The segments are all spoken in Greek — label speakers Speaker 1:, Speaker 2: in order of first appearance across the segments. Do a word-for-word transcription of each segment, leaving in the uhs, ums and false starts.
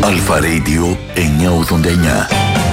Speaker 1: Αλφα Radio εννιακόσια ογδόντα εννιά.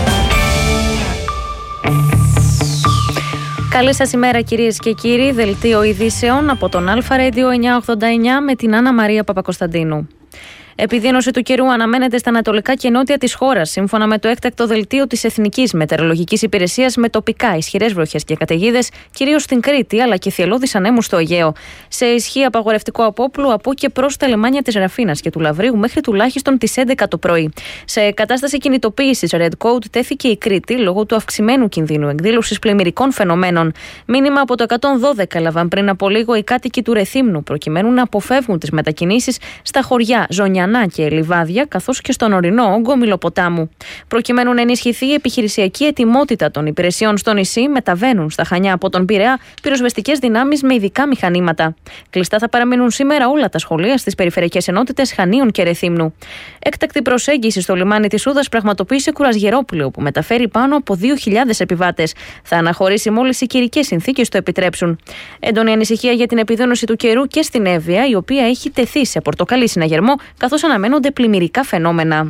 Speaker 2: Καλή σας ημέρα κυρίες και κύριοι, δελτίο ειδήσεων από τον Αλφα Radio εννιακόσια ογδόντα εννιά με την Άννα Μαρία Παπακοσταντίνου. Επιδείνωση του καιρού αναμένεται στα ανατολικά και νότια της χώρας, σύμφωνα με το έκτακτο δελτίο της Εθνικής Μετεωρολογικής Υπηρεσίας, με τοπικά ισχυρές βροχές και καταιγίδες, κυρίως στην Κρήτη, αλλά και θυελλώδεις ανέμους στο Αιγαίο. Σε ισχύ απαγορευτικό απόπλου από και προς τα λιμάνια της Ραφίνας και του Λαβρίου μέχρι τουλάχιστον τις έντεκα το πρωί. Σε κατάσταση κινητοποίησης Red Code τέθηκε η Κρήτη λόγω του αυξημένου κινδύνου εκδήλωσης πλημμυρικών φαινομένων. Μήνυμα από το εκατόν δώδεκα έλαβαν πριν από λίγο οι κάτοικοι του Ρεθύμνου, προκειμένου να αποφεύγουν τις μετακινήσεις στα χωριά Ζωνιά και Λιβάδια, καθώς και στον ορεινό όγκο Μυλοποτάμου. Προκειμένου να ενισχυθεί η επιχειρησιακή ετοιμότητα των υπηρεσιών στο νησί, μεταβαίνουν στα Χανιά από τον Πειραιά πυροσβεστικές δυνάμεις με ειδικά μηχανήματα. Κλειστά θα παραμείνουν σήμερα όλα τα σχολεία στις περιφερειακές ενότητες Χανίων και Ρεθύμνου. Έκτακτη προσέγγιση στο λιμάνι της Ούδας πραγματοποίησε Κουρασγερόπουλο, που μεταφέρει πάνω από δύο χιλιάδες επιβάτες. Θα αναχωρήσει μόλις οι καιρικές συνθήκες το επιτρέψουν. Έντονη ανησυχία για την επιδείνωση του καιρού και στην Εύβοια, η οποία έχει τεθεί σε πορτοκαλί συναγερμό, καθώς αναμένονται πλημμυρικά φαινόμενα.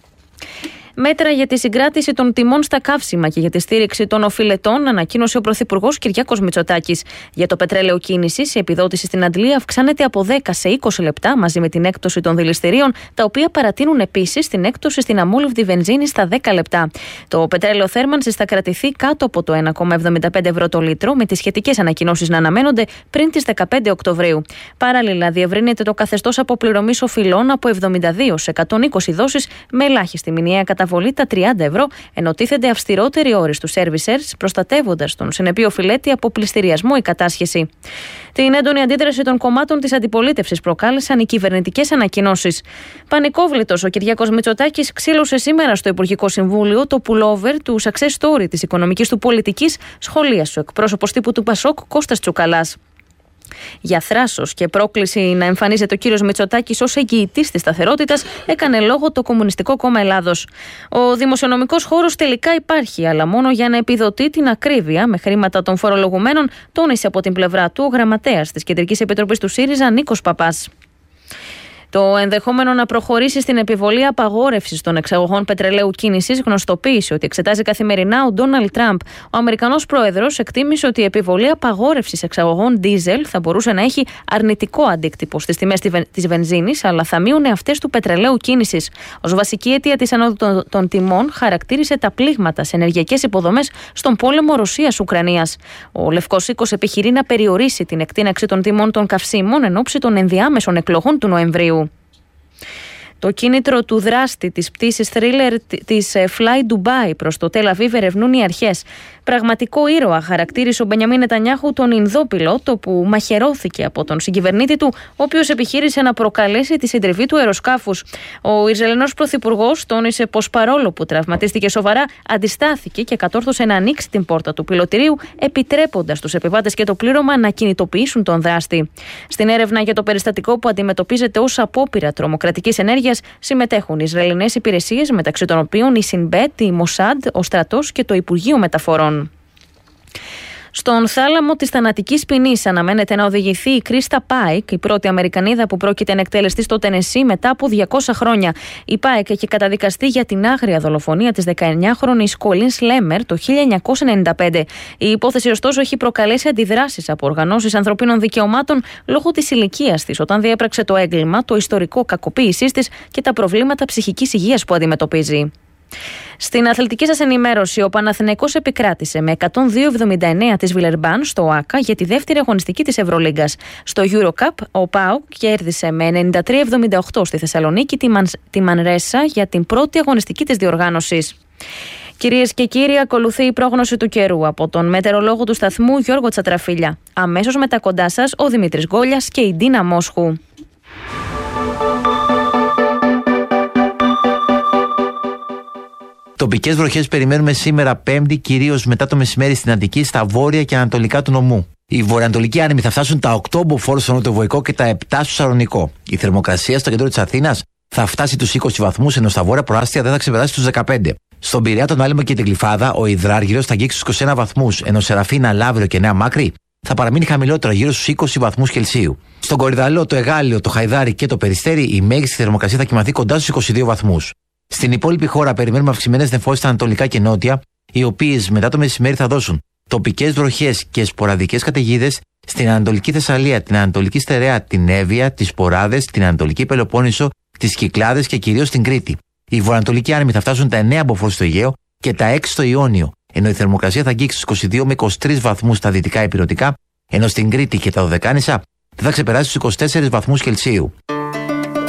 Speaker 2: Μέτρα για τη συγκράτηση των τιμών στα καύσιμα και για τη στήριξη των οφειλετών ανακοίνωσε ο Πρωθυπουργός Κυριάκος Μητσοτάκης. Για το πετρέλαιο κίνησης, η επιδότηση στην Αντλία αυξάνεται από δέκα σε είκοσι λεπτά μαζί με την έκπτωση των δηληστηρίων, τα οποία παρατείνουν επίσης την έκπτωση στην αμόλυβδη βενζίνη στα δέκα λεπτά. Το πετρέλαιο θέρμανσης θα κρατηθεί κάτω από το ένα κόμμα εβδομήντα πέντε ευρώ το λίτρο, με τις σχετικές ανακοινώσεις να αναμένονται πριν τις δεκαπέντε Οκτωβρίου. Παράλληλα, διευρύνεται το καθεστώς αποπληρωμής οφειλών από εβδομήντα δύο σε εκατόν είκοσι δόσεις με ελάχιστη μηνιαία καταβολή τα τριάντα ευρώ, ενώ τίθενται αυστηρότεροι όροι στους servicers, προστατεύοντας τον συνεπή οφειλέτη από πληστηριασμό ή κατάσχεση. Την έντονη αντίδραση των κομμάτων της αντιπολίτευσης προκάλεσαν οι κυβερνητικές ανακοινώσεις. Πανικόβλητος ο Κυριάκος Μητσοτάκης ξύλωσε σήμερα στο Υπουργικό Συμβούλιο το pullover του success story της οικονομικής του πολιτικής, σχολίασε ο εκπρόσωπος τύπου του Πασόκ Κώστας Τσουκαλάς. Για θράσος και πρόκληση να εμφανίζεται ο κύριος Μητσοτάκης ως εγγυητής της σταθερότητας, έκανε λόγο το Κομμουνιστικό Κόμμα Ελλάδος. Ο δημοσιονομικός χώρος τελικά υπάρχει, αλλά μόνο για να επιδοτεί την ακρίβεια με χρήματα των φορολογουμένων, τόνισε από την πλευρά του ο γραμματέας της Κεντρικής Επιτροπής του ΣΥΡΙΖΑ, Νίκος Παπάς. Το ενδεχόμενο να προχωρήσει στην επιβολή απαγόρευσης των εξαγωγών πετρελαίου κίνησης γνωστοποίησε ότι εξετάζει καθημερινά ο Ντόναλντ Τραμπ. Ο Αμερικανός πρόεδρος εκτίμησε ότι η επιβολή απαγόρευσης εξαγωγών ντίζελ θα μπορούσε να έχει αρνητικό αντίκτυπο στις τιμές της βενζίνης, αλλά θα μείωνε αυτές του πετρελαίου κίνησης. Ως βασική αιτία της ανόδου των τιμών χαρακτήρισε τα πλήγματα σε ενεργειακές υποδομές στον πόλεμο Ρωσίας-Ουκρανίας. Ο Λευκός Οίκος επιχειρεί να περιορίσει την εκτείναξη των τιμών των καυσίμων εν ώψη των ενδιάμεσων εκλογών του Νοεμβρίου. Το κίνητρο του δράστη της πτήσης θρίλερ της Fly Dubai προς το Τελ Αβίβ ερευνούν οι αρχές. Πραγματικό ήρωα χαρακτήρισε ο Μπενιαμίν Νετανιάχου τον Ινδό πιλότο που μαχαιρώθηκε από τον συγκυβερνήτη του, ο οποίος επιχείρησε να προκαλέσει τη συντριβή του αεροσκάφους. Ο Ισραηλινός πρωθυπουργός τόνισε πως παρόλο που τραυματίστηκε σοβαρά, αντιστάθηκε και κατόρθωσε να ανοίξει την πόρτα του πιλωτηρίου, επιτρέποντας τους επιβάτες και το πλήρωμα να κινητοποιήσουν τον δράστη. Στην έρευνα για το περιστατικό που αντιμετωπίζεται ως απόπειρα τρομοκρατικής ενέργειας συμμετέχουν οι Ισραηλινές υπηρεσίες, μεταξύ των οποίων η Σινμπέτ, η Μοσάντ, ο στρατός και το Υπουργείο Μεταφορών. Στον θάλαμο της θανατικής ποινής αναμένεται να οδηγηθεί η Κρίστα Πάικ, η πρώτη Αμερικανίδα που πρόκειται να εκτελεστεί στο Τενεσί μετά από διακόσια χρόνια. Η Πάικ έχει καταδικαστεί για την άγρια δολοφονία της δεκαεννιάχρονης Κολίν Σλέμερ το χίλια εννιακόσια ενενήντα πέντε. Η υπόθεση, ωστόσο, έχει προκαλέσει αντιδράσεις από οργανώσεις ανθρωπίνων δικαιωμάτων λόγω της ηλικίας της όταν διέπραξε το έγκλημα, το ιστορικό κακοποίησής της και τα προβλήματα ψυχικής υγείας που αντιμετωπίζει. Στην αθλητική σας ενημέρωση, ο Παναθηναϊκός επικράτησε με εκατόν δύο εβδομήντα εννέα της Βιλερμπάν στο ΆΚΑ για τη δεύτερη αγωνιστική της Ευρωλίγκας. Στο EuroCup, ο ΠΑΟΚ κέρδισε με ενενήντα τρία εβδομήντα οκτώ στη Θεσσαλονίκη τη, Μαν, τη Μανρέσα για την πρώτη αγωνιστική της διοργάνωσης. Κυρίες και κύριοι, ακολουθεί η πρόγνωση του καιρού από τον μετεωρολόγο του σταθμού Γιώργο Τσατραφίλια. Αμέσως μετά κοντά σας ο Δημήτρης Γκόλιας και η Ντίνα Μόσχου.
Speaker 3: Τοπικές βροχές περιμένουμε σήμερα Πέμπτη, κυρίως μετά το μεσημέρι στην Αττική, στα βόρεια και ανατολικά του νομού. Οι βορειοανατολικοί άνεμοι θα φτάσουν τα οκτώ μποφόρ στο νοτιοβοϊκό και τα επτά στο Σαλονικό. Η θερμοκρασία στο κέντρο της Αθήνας θα φτάσει τους είκοσι βαθμούς, ενώ στα βόρεια προάστια δεν θα ξεπεράσει τους δεκαπέντε. Στον Πειραιά, τον Άλυμο και την Γλυφάδα, ο υδράργυρος θα αγγίξει τους είκοσι ένα βαθμούς, ενώ Σεραφίνα, Λαύριο και Νέα Μάκρη θα παραμείνει χαμηλότερο, γύρω στους είκοσι βαθμούς Κελσίου. Στον Κορυδαλό, το Εγάλιο, το Χαϊδάρι και το Περιστέρι, η μέγιστη θερμοκρασία θα κοιμαθεί κοντά στους είκοσι δύο βαθμούς. Στην υπόλοιπη χώρα περιμένουμε αυξημένες νεφώσεις στα ανατολικά και νότια, οι οποίες μετά το μεσημέρι θα δώσουν τοπικές βροχές και σποραδικές καταιγίδες στην Ανατολική Θεσσαλία, την Ανατολική Στερεά, την Εύβοια, τις Ποράδες, την Ανατολική Πελοπόννησο, τις Κυκλάδες και κυρίως την Κρήτη. Οι βορειοανατολικοί άνεμοι θα φτάσουν τα εννέα μποφόρ στο Αιγαίο και τα έξι στο Ιόνιο, ενώ η θερμοκρασία θα αγγίξει στους είκοσι δύο με είκοσι τρεις βαθμούς στα δυτικά ηπειρωτικά, ενώ στην Κρήτη και τα Δωδεκάνησα δεν θα ξεπεράσει τους είκοσι τέσσερις βαθμούς Κελσίου.